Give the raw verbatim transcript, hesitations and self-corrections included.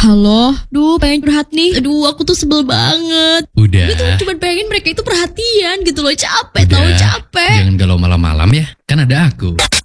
Halo, duh pengen curhat nih. Aduh aku tuh sebel banget. Udah. Gue tuh cuma pengen mereka itu perhatian gitu loh. Capek Udah. tau capek. Jangan galau malam-malam ya. Kan ada aku.